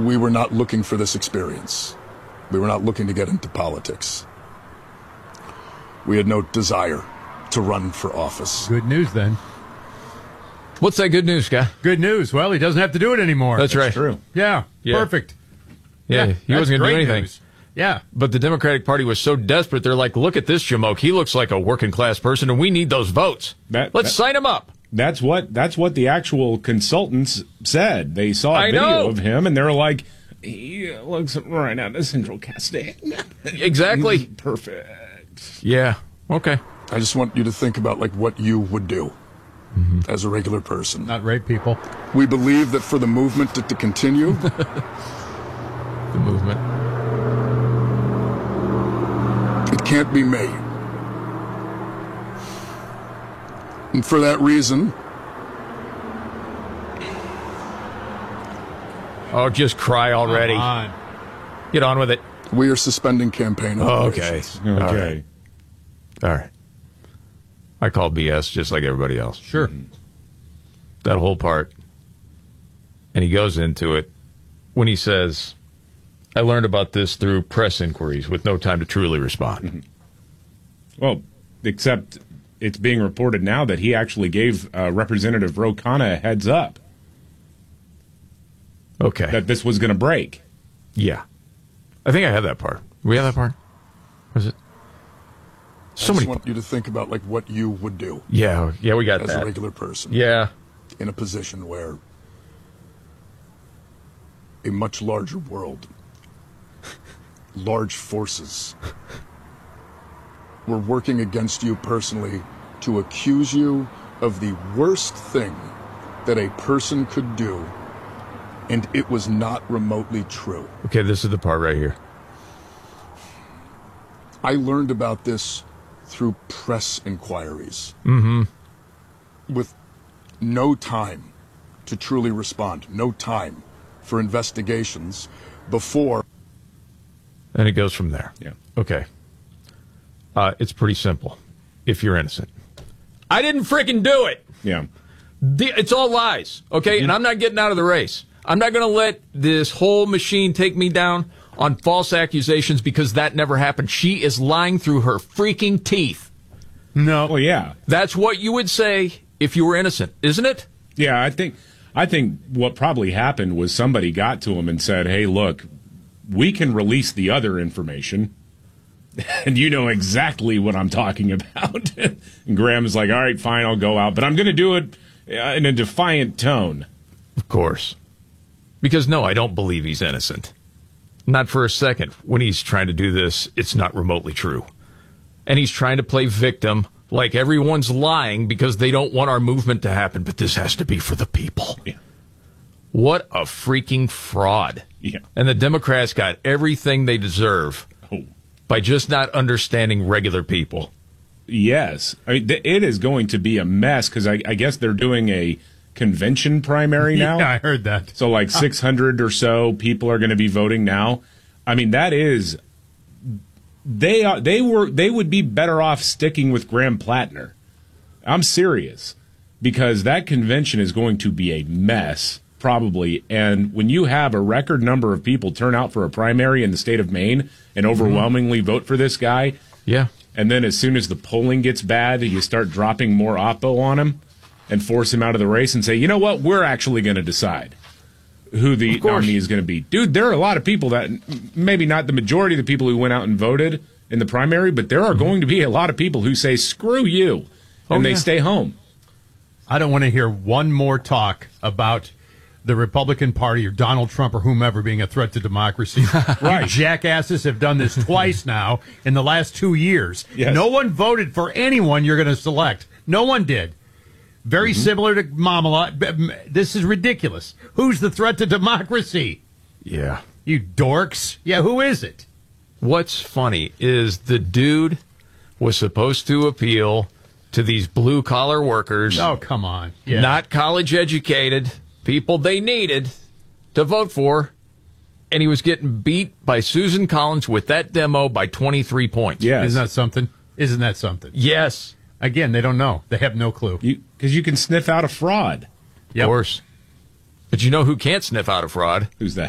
We were not looking for this experience. We were not looking to get into politics. We had no desire to run for office. Good news, then. What's that good news, guy? Good news. Well, he doesn't have to do it anymore. That's right. True. Yeah, Yeah. perfect. Yeah, he wasn't going to do anything. News. Yeah. But the Democratic Party was so desperate, they're like, look at this Jamoke. He looks like a working-class person, and we need those votes. Let's sign him up. That's what the actual consultants said. They saw a video of him, and they're like, he looks right out of Central Casting. Exactly. Perfect. Yeah. Okay. I just want you to think about like what you would do as a regular person. Not rape people. We believe that for the movement to continue, The movement. it can't be me. And for that reason, Oh, just cry already. Come on. Get on with it. we are suspending campaign operations. Okay. All right. I call BS just like everybody else. Sure. That whole part. And he goes into it when he says, I learned about this through press inquiries with no time to truly respond. Well, except it's being reported now that he actually gave Representative Ro Khanna a heads up Okay. that this was going to break. Yeah. I think I have that part. We have that part? Was it? I So just many. want you to think about like what you would do Yeah, we got as a that. regular person Yeah. in a position where a much larger world, large forces, were working against you personally to accuse you of the worst thing that a person could do, and it was not remotely true. Okay, this is the part right here. I learned about this through press inquiries. With no time to truly respond, no time for investigations before. And it goes from there. Yeah. Okay. It's pretty simple. If you're innocent. I didn't freaking do it. Yeah. It's all lies. Okay? And I'm not getting out of the race. I'm not going to let this whole machine take me down on false accusations because that never happened. She is lying through her freaking teeth. No. Well, yeah. That's what you would say if you were innocent, isn't it? Yeah, I think what probably happened was somebody got to him and said, hey, look, we can release the other information, and you know exactly what I'm talking about. And Graham is like, all right, fine, I'll go out, but I'm going to do it in a defiant tone. Of course. Because, no, I don't believe he's innocent. Not for a second. When he's trying to do this, it's not remotely true. And he's trying to play victim like everyone's lying because they don't want our movement to happen, but this has to be for the people. Yeah. What a freaking fraud. Yeah. And the Democrats got everything they deserve Oh. by just not understanding regular people. Yes. I mean, it is going to be a mess because I guess they're doing a convention primary now. Yeah, I heard that. So like 600 or so people are going to be voting now. I mean, that is they would be better off sticking with Graham Plattner. I'm serious, because that convention is going to be a mess probably. And when you have a record number of people turn out for a primary in the state of Maine and overwhelmingly vote for this guy, Yeah. and then as soon as the polling gets bad, you start dropping more oppo on him and force him out of the race and say, you know what, we're actually going to decide who the nominee is going to be. Dude, there are a lot of people that, maybe not the majority of the people who went out and voted in the primary, but there are going to be a lot of people who say, screw you, and they stay home. I don't want to hear one more talk about the Republican Party or Donald Trump or whomever being a threat to democracy. Right. You jackasses have done this twice now in the last 2 years. Yes. No one voted for anyone you're going to select. No one did. Very similar to Mamala. This is ridiculous. Who's the threat to democracy? Yeah. You dorks. Yeah, who is it? What's funny is the dude was supposed to appeal to these blue-collar workers. Oh, come on. Yeah. Not college-educated, people they needed to vote for, and he was getting beat by Susan Collins with that demo by 23 points. Yes. Isn't that something? Isn't that something? Yes. Again, they don't know. They have no clue. Because you can sniff out a fraud. Of course. But you know who can't sniff out a fraud? Who's that?